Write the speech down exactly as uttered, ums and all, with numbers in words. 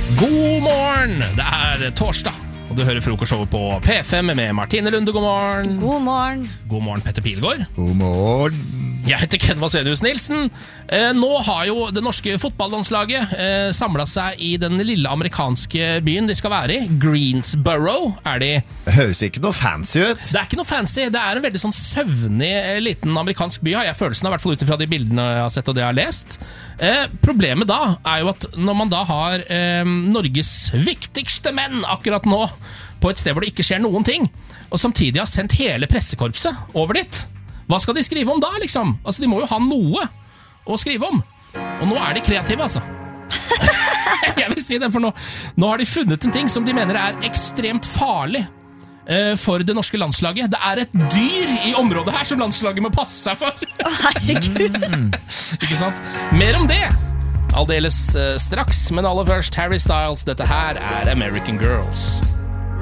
God morgen, det er torsdag, og du hører frokostshowet på P fem med Martine Lunde, god morgen. God morgen. God morgen, Petter Pilgaard. God morgen. Jeg heter Ken Vasenius Nilsen. eh, Nå har jo det norske fotballandslaget eh, samlet seg i den lille amerikanske byen de skal være i. Greensboro er de. Det høres ikke noe fancy ut. Det er ikke noe fancy, det er en veldig sånn søvnig eh, liten amerikansk by, har jeg følelsen av, i hvert fall ut fra de bildene jeg har sett og det jeg har lest. eh, Problemet da er jo at når man da har eh, Norges viktigste menn akkurat nå på et sted hvor det ikke skjer noen ting, og samtidig har sendt hele pressekorpset over dit, hva skal de skrive om da, liksom? Altså, de må jo ha noe å skrive om. Og nå er de kreative, altså. Jeg vil si det, for nå, nå har de funnet en ting som de mener er ekstremt farlig eh, for det norske landslaget. Det er et dyr i området her som landslaget må passe seg for. Herregud. Mm. Ikke sant? Mer om det aldeles eh, straks, men aller først Harry Styles. Dette her er American Girls.